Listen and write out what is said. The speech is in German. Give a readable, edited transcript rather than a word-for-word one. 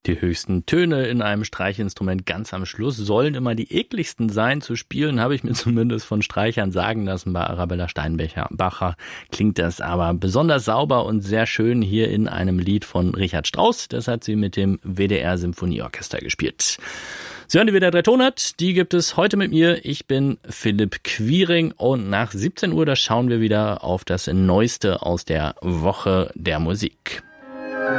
Die höchsten Töne in einem Streichinstrument ganz am Schluss sollen immer die ekligsten sein zu spielen, habe ich mir zumindest von Streichern sagen lassen. Bei Arabella Steinbacher klingt das aber besonders sauber und sehr schön hier in einem Lied von Richard Strauss. Das hat sie mit dem WDR Symphonieorchester gespielt. Sie hören die WDR 3 Tonart, die gibt es heute mit mir. Ich bin Philipp Quiring und nach 17 Uhr, da schauen wir wieder auf das Neueste aus der Woche der Musik.